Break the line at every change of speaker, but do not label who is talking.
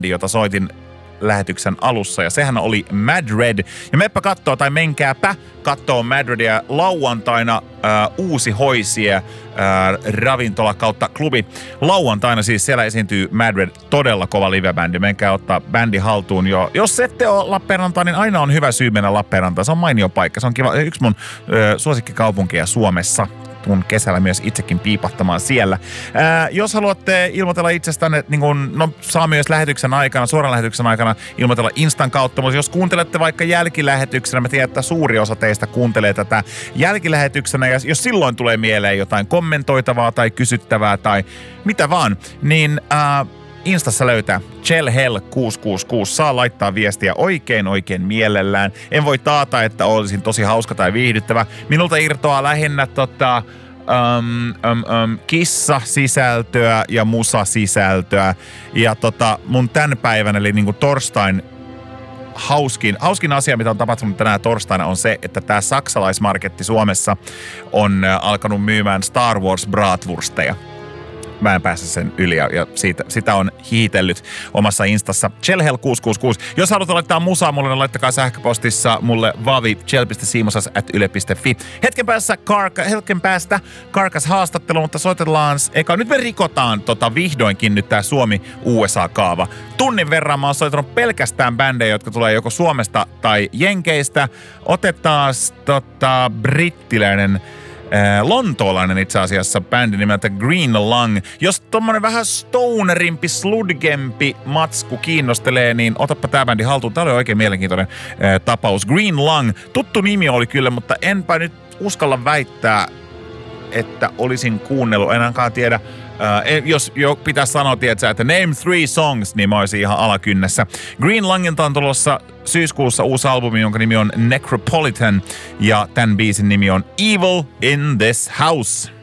jota soitin lähetyksen alussa, ja sehän oli Mad Red. Ja meppä kattoo, tai menkääpä kattoo Mad Redia lauantaina Uusi Hoisie ravintola kautta klubi. Lauantaina siis siellä esiintyy Mad Red, todella kova livebändi. Menkää ottaa bändi haltuun jo. Jos ette ole Lappeenrantaa, niin aina on hyvä syy mennä Lappeenrantaan. Se on mainio paikka. Se on kiva, yksi mun suosikkikaupunkia Suomessa. Tuun kesällä myös itsekin piipahtamaan siellä. Jos haluatte ilmoitella itsestänne, niin kun, saa myös lähetyksen aikana, suoran lähetyksen aikana ilmoitella Instan kautta, mutta jos kuuntelette vaikka jälkilähetyksenä, mä tiedän, että suuri osa teistä kuuntelee tätä jälkilähetyksenä, ja jos silloin tulee mieleen jotain kommentoitavaa tai kysyttävää tai mitä vaan, niin Instassa löytää ChellHell666. Saa laittaa viestiä oikein mielellään. En voi taata, että olisin tosi hauska tai viihdyttävä. Minulta irtoaa lähinnä kissa-sisältöä ja musa-sisältöä. Ja mun tän päivän, eli niinku torstain hauskin asia, mitä on tapahtunut tänään torstaina, on se, että tää saksalaismarketti Suomessa on alkanut myymään Star Wars bratwursteja. Mä en pääse sen yli ja sitä on hiitellyt omassa Instassa. ChellHell666. Jos haluat laittaa musaa mulle, niin laittakaa sähköpostissa mulle vavi.chell.simosas@yle.fi. Hetken päästä Karkas haastattelu, mutta soitellaan nyt me rikotaan vihdoinkin nyt tää Suomi-USA-kaava. Tunnin verran mä oon soittanut pelkästään bändejä, jotka tulee joko Suomesta tai Jenkeistä. Otetaan brittiläinen lontoolainen itse asiassa bändi nimeltä Green Lung. Jos tommonen vähän stonerimpi, sludgempi matsku kiinnostelee, niin otappa tää bändi haltuun. Tää oli oikein mielenkiintoinen tapaus. Green Lung. Tuttu nimi oli kyllä, mutta enpä nyt uskalla väittää, että olisin kuunnellut. En ainakaan tiedä. Jos jo pitäisi sanoa, että name 3 songs, niin mä olisin ihan alakynnessä. Green Lungilta on tulossa syyskuussa uusi albumi, jonka nimi on Necropolitan, ja tämän biisin nimi on Evil in this House.